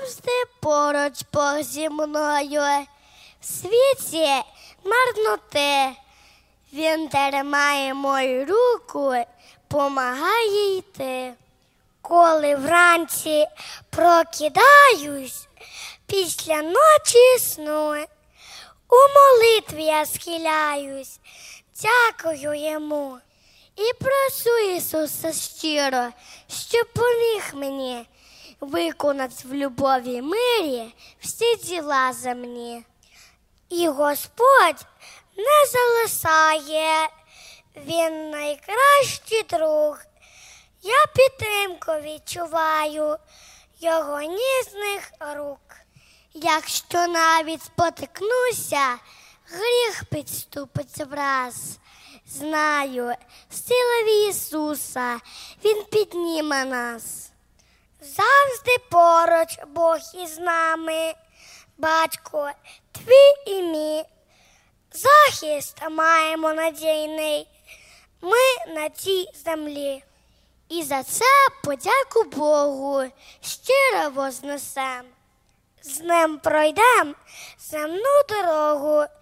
завжди поруч Бог зі мною. В світі марноти. Він тримає мою руку, помагає йти. Коли вранці прокидаюсь, після ночі сну, у молитві я схиляюсь, дякую йому. І прошу Ісуса щиро, щоб поміг мені виконати в любові й мирі всі діла земні. І Господь не залишає, Він найкращий друг. Я підтримку відчуваю Його ніжних рук. Якщо навіть спотикнуся, гріх підступить враз. Знаю, сила в Ісуса, Він підніме нас. Завжди поруч Бог із нами, Батько твій і мій. Захист маємо надійний ми на цій землі. І за це подяку Богу щиро вознесем. З ним пройдем земну дорогу,